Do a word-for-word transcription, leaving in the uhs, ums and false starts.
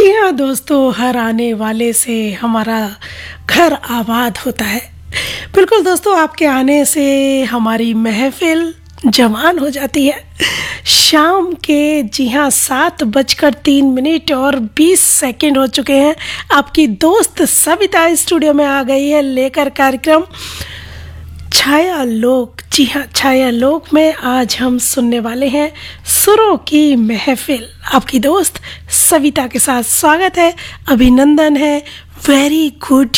जी हाँ दोस्तों, हर आने वाले से हमारा घर आबाद होता है। बिल्कुल दोस्तों, आपके आने से हमारी महफिल जवान हो जाती है। शाम के जी हाँ सात बजकर तीन मिनट और बीस सेकंड हो चुके हैं। आपकी दोस्त सविता स्टूडियो में आ गई है लेकर कार्यक्रम छाया लोक। जी हाँ, छाया लोक में आज हम सुनने वाले हैं सुरों की महफिल। आपकी दोस्त सविता के साथ स्वागत है, अभिनंदन है, वेरी गुड